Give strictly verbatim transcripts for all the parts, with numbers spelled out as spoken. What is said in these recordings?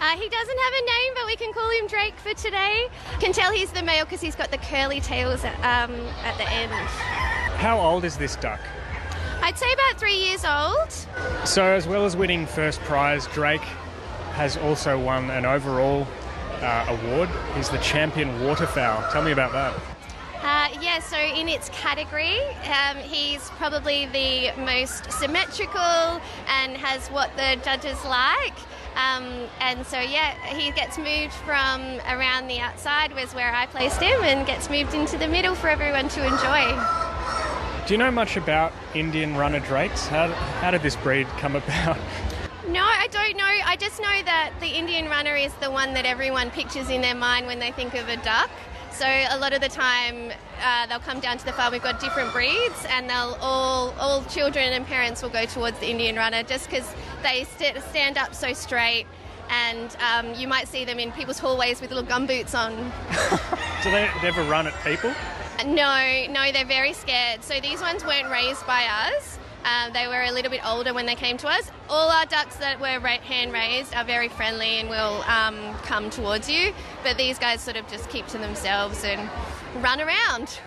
Uh, he doesn't have a name, but we can call him Drake for today. Can tell he's the male because he's got the curly tails um, at the end. How old is this duck? I'd say about three years old. So as well as winning first prize, Drake has also won an overall uh, award. He's the champion waterfowl. Tell me about that. Uh, yeah, so in its category, um, he's probably the most symmetrical and has what the judges like. Um, and so, yeah, he gets moved from around the outside, was where I placed him, and gets moved into the middle for everyone to enjoy. Do you know much about Indian runner drakes? How, how did this breed come about? No, I don't know. I just know that the Indian runner is the one that everyone pictures in their mind when they think of a duck. So a lot of the time uh, they'll come down to the farm. We've got different breeds, and they'll all all children and parents will go towards the Indian runner just because they st- stand up so straight, and um, you might see them in people's hallways with little gumboots on. Do they ever run at people? No, no, they're very scared. So these ones weren't raised by us. Uh, they were a little bit older when they came to us. All our ducks that were ra- hand-raised are very friendly and will um, come towards you, but these guys sort of just keep to themselves and run around.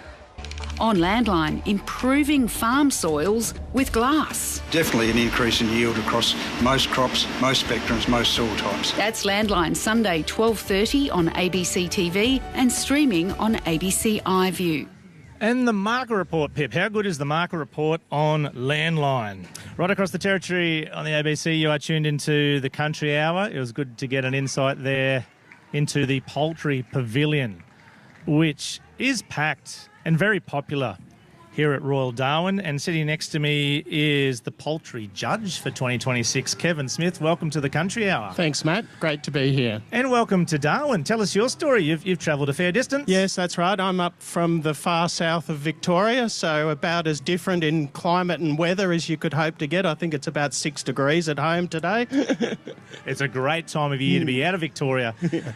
On Landline, improving farm soils with glass. Definitely an increase in yield across most crops, most spectrums, most soil types. That's Landline, Sunday twelve thirty on A B C T V and streaming on A B C iView. And the market report, Pip. How good is the market report on Landline? Right across the territory on the A B C, you are tuned into the Country Hour. It was good to get an insight there into the Poultry Pavilion, which is packed and very popular here at Royal Darwin. And sitting next to me is the poultry judge for twenty twenty-six, Kevin Smith. Welcome to the Country Hour. Thanks, Matt. Great to be here. And welcome to Darwin. Tell us your story. You've, you've travelled a fair distance. Yes, that's right. I'm up from the far south of Victoria, so about as different in climate and weather as you could hope to get. I think it's about six degrees at home today. It's a great time of year to be out of Victoria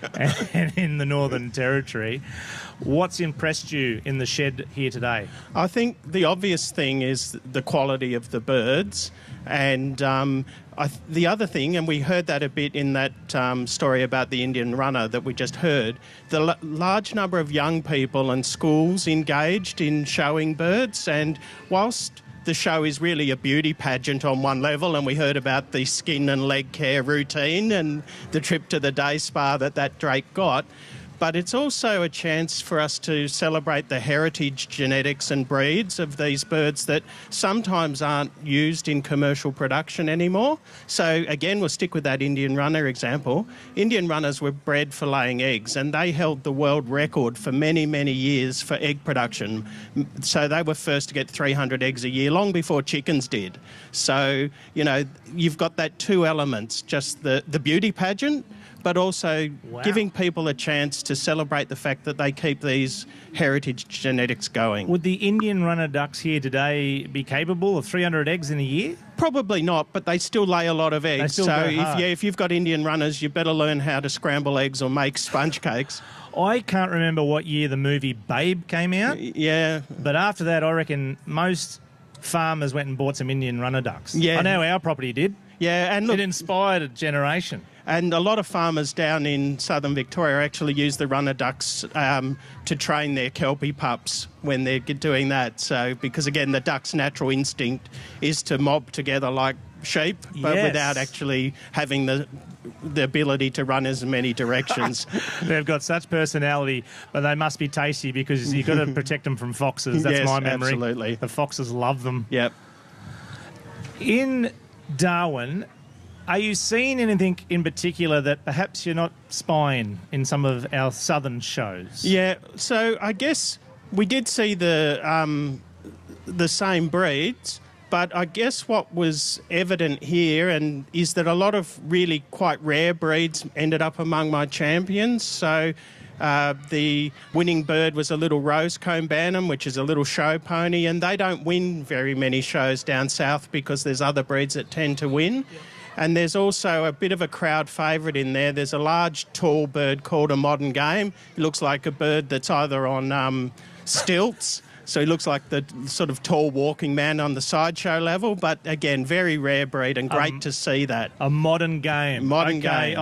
and in the Northern Territory. What's impressed you in the shed here today? I think the obvious thing is the quality of the birds. And um, I th- the other thing, and we heard that a bit in that um, story about the Indian runner that we just heard, the l- large number of young people and schools engaged in showing birds. And whilst the show is really a beauty pageant on one level, and we heard about the skin and leg care routine and the trip to the day spa that that Drake got, but it's also a chance for us to celebrate the heritage genetics and breeds of these birds that sometimes aren't used in commercial production anymore. So again, we'll stick with that Indian runner example. Indian runners were bred for laying eggs, and they held the world record for many, many years for egg production. So they were first to get three hundred eggs a year, long before chickens did. So, you know, you've got that two elements, just the, the beauty pageant, but also wow. giving people a chance to celebrate the fact that they keep these heritage genetics going. Would the Indian runner ducks here today be capable of three hundred eggs in a year? Probably not, but they still lay a lot of eggs. So if, yeah, if you've got Indian runners, you better learn how to scramble eggs or make sponge cakes. I can't remember what year the movie Babe came out. Yeah. But after that, I reckon most farmers went and bought some Indian runner ducks. Yeah. I know our property did. Yeah, and look, it inspired a generation. And a lot of farmers down in southern Victoria actually use the runner ducks um, to train their Kelpie pups when they're doing that. So, because again, the duck's natural instinct is to mob together like sheep, but yes. without actually having the the ability to run as many directions. They've got such personality, but they must be tasty because you've got to protect them from foxes. That's yes, my memory. Absolutely. The foxes love them. Yep. In Darwin, are you seeing anything in particular that perhaps you're not spying in some of our southern shows? Yeah, so I guess we did see the um, the same breeds, but I guess what was evident here and is that a lot of really quite rare breeds ended up among my champions. So uh, the winning bird was a little rose-comb Bantam, which is a little show pony, and they don't win very many shows down south because there's other breeds that tend to win. Yeah. And there's also a bit of a crowd favourite in there. There's a large, tall bird called a modern game. It looks like a bird that's either on um, stilts, so he looks like the sort of tall walking man on the sideshow level. But again, very rare breed and great um, to see that. A modern game. Modern okay. game.